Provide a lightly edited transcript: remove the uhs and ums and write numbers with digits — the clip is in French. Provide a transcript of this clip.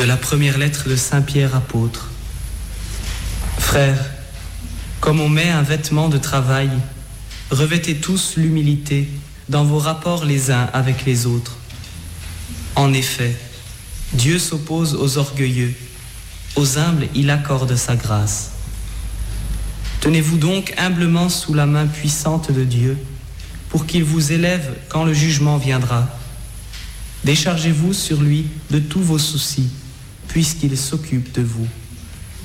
De la première lettre de Saint Pierre apôtre. Frères, comme on met un vêtement de travail, revêtez tous l'humilité dans vos rapports les uns avec les autres. En effet, Dieu s'oppose aux orgueilleux, aux humbles il accorde sa grâce. Tenez-vous donc humblement sous la main puissante de Dieu, pour qu'il vous élève quand le jugement viendra. Déchargez-vous sur lui de tous vos soucis, puisqu'il s'occupe de vous.